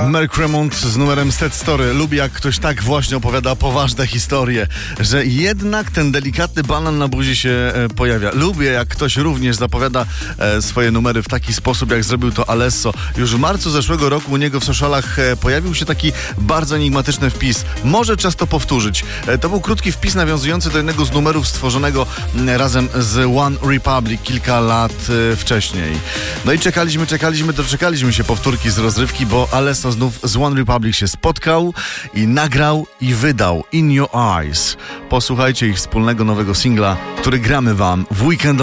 Mark Remont z numerem Sad Story. Lubię, jak ktoś tak właśnie opowiada poważne historie, że jednak ten delikatny banan na buzi się pojawia. Lubię, jak ktoś również zapowiada swoje numery w taki sposób, jak zrobił to Alesso. Już w marcu zeszłego roku u niego w socialach pojawił się taki bardzo enigmatyczny wpis. Może czas to powtórzyć. To był krótki wpis nawiązujący do jednego z numerów stworzonego razem z One Republic kilka lat wcześniej. No i doczekaliśmy się powtórki z rozrywki, bo Alesso znów z One Republic się spotkał i nagrał i wydał In Your Eyes. Posłuchajcie ich wspólnego nowego singla, który gramy wam w weekend.